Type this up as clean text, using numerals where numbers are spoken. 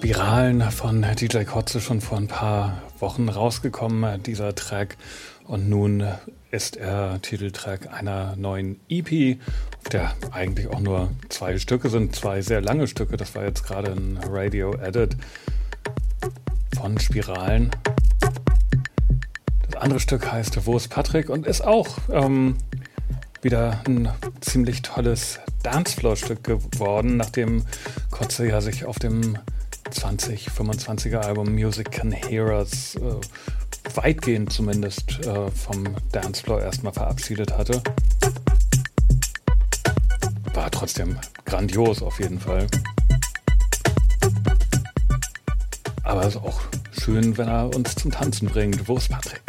Spiralen von DJ Kotze schon vor ein paar Wochen rausgekommen, dieser Track. Und nun ist er Titeltrack einer neuen EP, auf der eigentlich auch nur 2 Stücke sind, 2 sehr lange Stücke. Das war jetzt gerade ein Radio-Edit von Spiralen. Das andere Stück heißt Wo ist Patrick und ist auch wieder ein ziemlich tolles Dancefloor-Stück geworden, nachdem Kotze ja sich auf dem 2025er Album Music Can Hear Us weitgehend zumindest vom Dancefloor erstmal verabschiedet hatte. War trotzdem grandios auf jeden Fall. Aber es ist auch schön, wenn er uns zum Tanzen bringt. Wo ist Patrick?